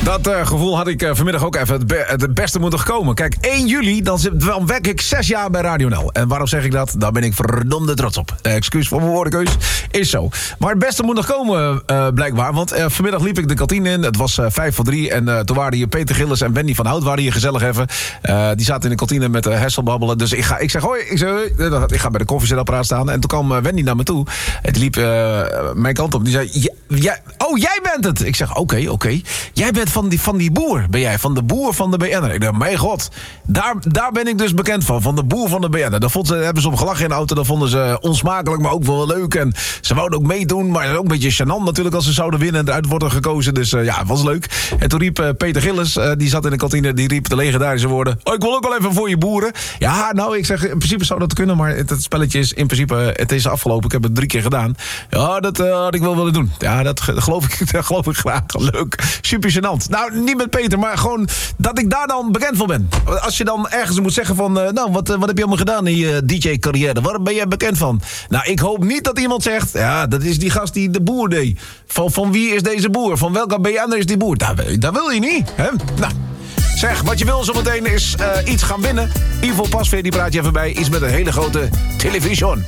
Dat gevoel had ik vanmiddag ook even het beste moeten gekomen. Kijk, 1 juli, dan werk ik 6 jaar bij Radio NL. En waarom zeg ik dat? Daar ben ik verdomde trots op. Excuus voor mijn woordenkeus, is zo. Maar het beste moet nog komen, blijkbaar. Want vanmiddag liep ik de kantine in. Het was 3:05. En toen waren hier Peter Gillis en Wendy van Hout waren hier gezellig even. Die zaten in de kantine met Hessel babbelen. Dus ik zeg hoi. Ik ga bij de koffiezetapparaat staan. En toen kwam Wendy naar me toe. Het liep mijn kant op. Die zei, jij bent het. Ik zeg, oké. Jij bent van die boer, ben jij. Van de boer van de BN'er. Ik dacht, mijn god. Daar ben ik dus bekend van de boer van de BN'er. Daar hebben ze op gelachen in de auto. Dat vonden ze onsmakelijk, maar ook wel leuk. En ze wouden ook meedoen. Maar ook een beetje gênant natuurlijk als ze zouden winnen en eruit worden gekozen. Dus ja, het was leuk. En toen riep Peter Gillis, die zat in de kantine, die riep de legendarische woorden. Oh, ik wil ook wel even voor je boeren. Ja, nou, ik zeg, in principe zou dat kunnen. Maar het spelletje is in principe, het is afgelopen. Ik heb het 3 keer gedaan. Ja, dat had ik wel willen doen. Ja, dat geloof ik graag. Leuk. Super gênant. Nou, niet met Peter, maar gewoon dat ik daar dan bekend van ben. Als je dan ergens moet zeggen van, wat heb je allemaal gedaan in je DJ-carrière? Waar ben jij bekend van? Nou, ik hoop niet dat iemand zegt, ja, dat is die gast die de boer deed. Van wie is deze boer? Van welke BN'er is die boer? Dat wil je niet, hè? Nou. Zeg, wat je wil zometeen is iets gaan winnen. Ivo Pasveer, die praat je even bij. Iets met een hele grote televisie.